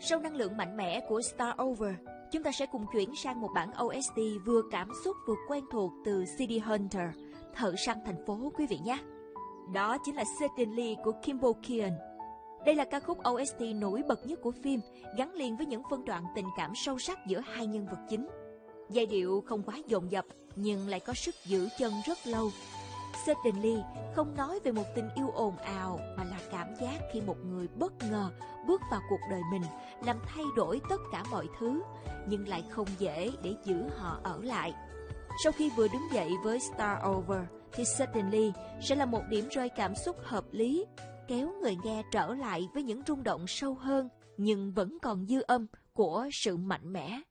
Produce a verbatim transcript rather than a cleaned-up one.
Sau năng lượng mạnh mẽ của Start Over, chúng ta sẽ cùng chuyển sang một bản ô ét tê vừa cảm xúc vừa quen thuộc từ City Hunter, thợ săn thành phố quý vị nhé. Đó chính là Suddenly của Kimbo Kian. Đây là ca khúc ô ét tê nổi bật nhất của phim, gắn liền với những phân đoạn tình cảm sâu sắc giữa hai nhân vật chính. Giai điệu không quá dồn dập, nhưng lại có sức giữ chân rất lâu. Suddenly không nói về một tình yêu ồn ào, mà là cảm giác khi một người bất ngờ bước vào cuộc đời mình, làm thay đổi tất cả mọi thứ, nhưng lại không dễ để giữ họ ở lại. Sau khi vừa đứng dậy với Start Over, thì Suddenly sẽ là một điểm rơi cảm xúc hợp lý, kéo người nghe trở lại với những rung động sâu hơn, nhưng vẫn còn dư âm của sự mạnh mẽ.